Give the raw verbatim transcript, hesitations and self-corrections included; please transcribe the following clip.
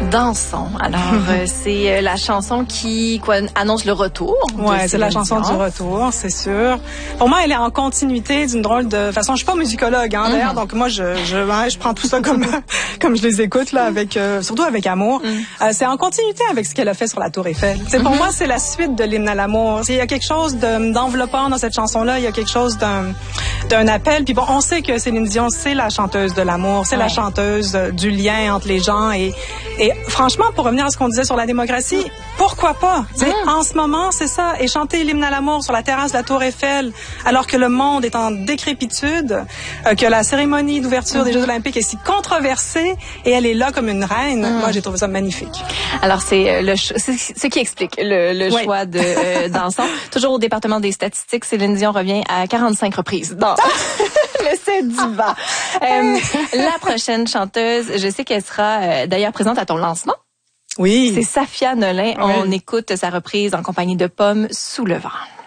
Dansons. Alors, euh, c'est euh, la chanson qui quoi, annonce le retour. Ouais, c'est la chanson du retour, c'est sûr. Pour moi, elle est en continuité d'une drôle de façon. Je suis pas musicologue, hein, d'ailleurs, mm-hmm. donc moi, je, je, ouais, je prends tout ça comme comme je les écoute là, avec euh, surtout avec amour. Mm. Euh, c'est en continuité avec ce qu'elle a fait sur la Tour Eiffel. C'est pour mm-hmm. moi, c'est la suite de l'hymne à l'amour. Il y a quelque chose de, d'enveloppant dans cette chanson-là. Il y a quelque chose d'un d'un appel. Puis bon, on sait que Céline Dion, c'est la chanteuse de l'amour, c'est ouais. la chanteuse du lien entre les gens. Et, et franchement, pour revenir à ce qu'on disait sur la démocratie, pourquoi pas? Mmh. En ce moment, c'est ça. Et chanter l'hymne à l'amour sur la terrasse de la Tour Eiffel, alors que le monde est en décrépitude, euh, que la cérémonie d'ouverture mmh. des Jeux Olympiques est si controversée, et elle est là comme une reine. Mmh. Moi, j'ai trouvé ça magnifique. Alors, c'est le c'est ce qui explique le, le oui. choix de euh, Dansons. Toujours au département des statistiques, Céline Dion revient à quarante-cinq reprises dans le set diva. Euh, la prochaine chanteuse, je sais qu'elle sera euh, d'ailleurs présente à ton lancement. Oui. C'est Safia Nolin. Oui. On écoute sa reprise en compagnie de Pomme, Sous le vent.